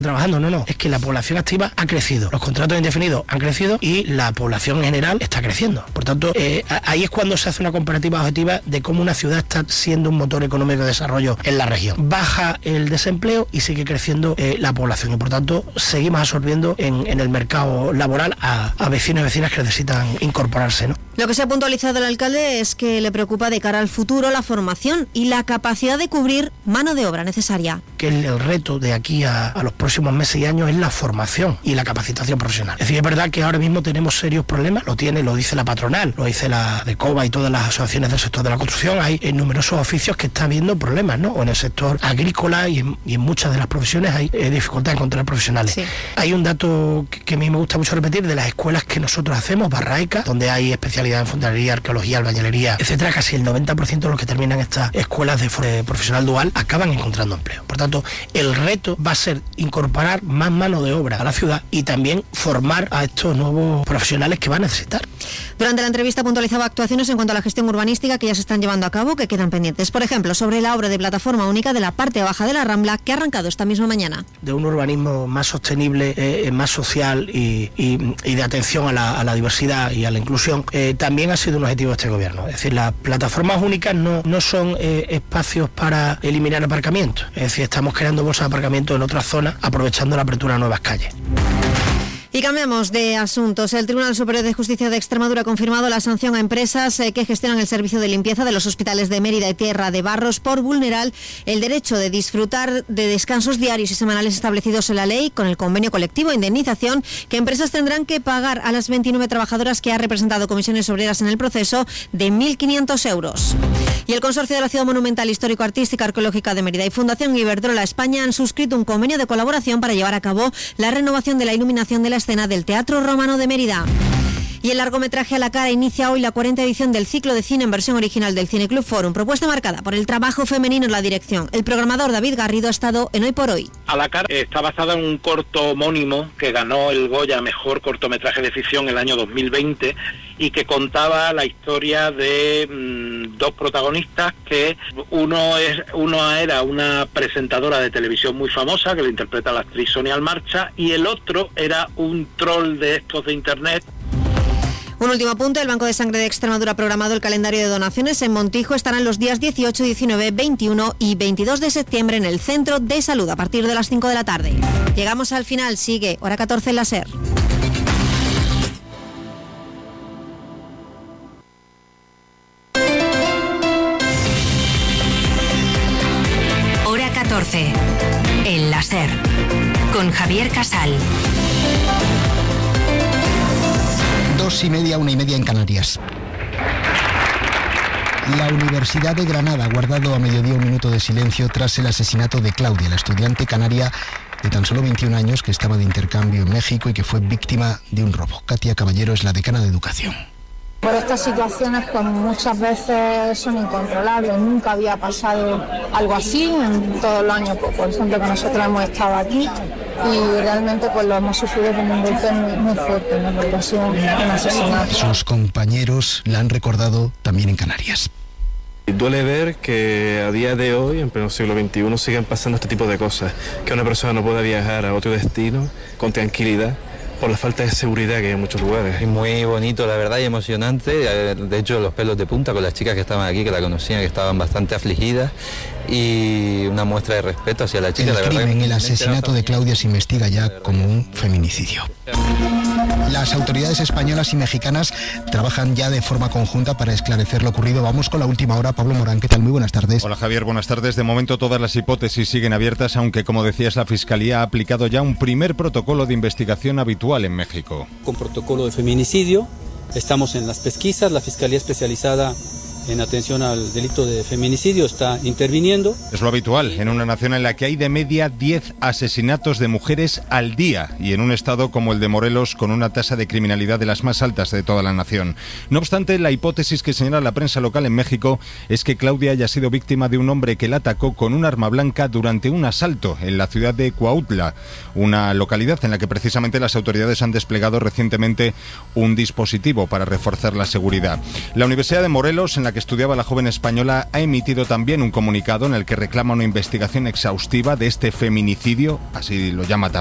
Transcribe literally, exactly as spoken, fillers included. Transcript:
trabajando, no, no, es que la población activa ha crecido, los contratos indefinidos han crecido y la población en general está creciendo. Por tanto, eh, ahí es cuando se hace una comparativa objetiva de cómo una ciudad está siendo un motor económico de desarrollo en la región. Baja el desempleo y sigue creciendo eh, la población y por tanto seguimos absorbiendo en, en el mercado laboral a, a vecinos y vecinas que necesitan incorporarse, ¿no? Lo que se ha puntualizado el alcalde es que le preocupa de cara al futuro la formación y la capacidad de cubrir mano de obra necesaria. Que el, el reto de aquí a, a los próximos meses y años es la formación y la capacitación profesional. Es decir, es verdad que ahora mismo tenemos serios problemas, lo tiene, lo dice la patronal, lo dice la DECOBA y todas las asociaciones del sector de la construcción. Hay en numerosos oficios que está habiendo problemas, ¿no? O en el sector agrícola y en, y en muchas de las profesiones hay eh, dificultad en encontrar profesionales. Sí. Hay un dato que, que a mí me gusta mucho repetir de las escuelas que nosotros hacemos, Barraica, donde hay especialidad en fontanería, arqueología, albañilería, etcétera. Casi el noventa por ciento de los que terminan estas escuelas de, de profesional dual acaban encontrando empleo. Por tanto, el reto va a ser incorporar más mano de obra a la ciudad y también formar a estos nuevos profesionales que va a necesitar. Durante la entrevista puntualizaba actuaciones en cuanto a la gestión urbanística que ya se están llevando a cabo, que quedan pendientes. Por ejemplo, sobre la obra de plataforma única de la parte baja de la Rambla, que ha arrancado esta misma mañana. De un urbanismo más sostenible, eh, más social y, y, y de atención a la, a la diversidad y a la inclusión, eh, también ha sido un objetivo de este gobierno. Es decir, las plataformas únicas no, no son eh, espacios para eliminar aparcamientos. Es decir, estamos creando bolsas de aparcamiento en otras zonas, aprovechando la apertura de nuevas calles. Y cambiamos de asuntos. El Tribunal Superior de Justicia de Extremadura ha confirmado la sanción a empresas eh, que gestionan el servicio de limpieza de los hospitales de Mérida y Tierra de Barros por vulnerar el derecho de disfrutar de descansos diarios y semanales establecidos en la ley con el convenio colectivo de indemnización que empresas tendrán que pagar a las veintinueve trabajadoras que ha representado Comisiones Obreras en el proceso de mil quinientos euros. Y el Consorcio de la Ciudad Monumental Histórico-Artística Arqueológica de Mérida y Fundación Iberdrola España han suscrito un convenio de colaboración para llevar a cabo la renovación de la iluminación de la escena del Teatro Romano de Mérida. Y el largometraje A la cara inicia hoy la cuarta edición del ciclo de cine en versión original del Cineclub Forum, propuesta marcada por el trabajo femenino en la dirección. El programador David Garrido ha estado en Hoy por Hoy. A la cara está basada en un corto homónimo que ganó el Goya a Mejor Cortometraje de Ficción el año dos mil veinte y que contaba la historia de mmm, dos protagonistas que uno es uno era una presentadora de televisión muy famosa que lo interpreta la actriz Sonia Almarcha y el otro era un troll de estos de internet. Un último apunte, el Banco de Sangre de Extremadura ha programado el calendario de donaciones. En Montijo estarán los días dieciocho, diecinueve, veintiuno y veintidós de septiembre en el Centro de Salud a partir de las cinco de la tarde. Llegamos al final, sigue hora catorce en la SER. Hora catorce en la SER con Javier Casal. Dos y media, una y media en Canarias. La Universidad de Granada ha guardado a mediodía un minuto de silencio tras el asesinato de Claudia, la estudiante canaria de tan solo veintiún años que estaba de intercambio en México y que fue víctima de un robo. Katia Caballero es la decana de Educación. Por estas situaciones pues muchas veces son incontrolables, nunca había pasado algo así en todos los años, pues, por ejemplo que nosotros hemos estado aquí y realmente pues lo hemos sufrido como un golpe muy, muy fuerte, ¿no? Porque ha sido un asesinato. Sus compañeros la han recordado también en Canarias. Duele ver que a día de hoy, en pleno siglo veintiuno, siguen pasando este tipo de cosas, que una persona no pueda viajar a otro destino con tranquilidad por la falta de seguridad que hay en muchos lugares. Es muy bonito, la verdad, y emocionante. De hecho, los pelos de punta con las chicas que estaban aquí, que la conocían, que estaban bastante afligidas, y una muestra de respeto hacia la chica. El la crimen, verdad, el asesinato de Claudia se investiga ya como un feminicidio. Las autoridades españolas y mexicanas trabajan ya de forma conjunta para esclarecer lo ocurrido. Vamos con la última hora. Pablo Morán, ¿qué tal? Muy buenas tardes. Hola Javier, buenas tardes. De momento todas las hipótesis siguen abiertas, aunque como decías, la Fiscalía ha aplicado ya un primer protocolo de investigación habitual en México. Con protocolo de feminicidio, estamos en las pesquisas, la Fiscalía especializada en atención al delito de feminicidio está interviniendo. Es lo habitual en una nación en la que hay de media diez asesinatos de mujeres al día y en un estado como el de Morelos con una tasa de criminalidad de las más altas de toda la nación. No obstante, la hipótesis que señala la prensa local en México es que Claudia haya sido víctima de un hombre que la atacó con un arma blanca durante un asalto en la ciudad de Cuautla, una localidad en la que precisamente las autoridades han desplegado recientemente un dispositivo para reforzar la seguridad. La Universidad de Morelos, en la que estudiaba la joven española ha emitido también un comunicado en el que reclama una investigación exhaustiva de este feminicidio, así lo llama también.